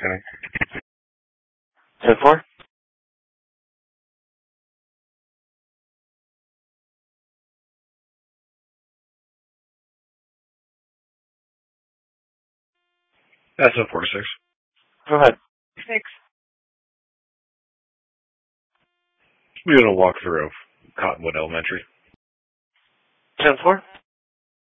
inning. 10-4. That's a 4-6. Go ahead. Six. We're going to walk through Cottonwood Elementary. 10-4.